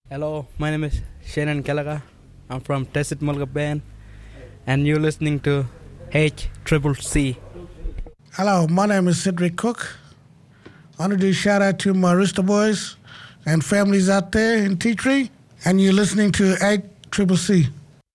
Hello, my name is Shannon Gallagher. I'm from Tessit Mulga Band, and you're listening to H Triple C. Hello, my name is Cedric Cook. I want to do a shout out to my Rooster Boys and families out there in Tea Tree, and you're listening to 8 Triple C.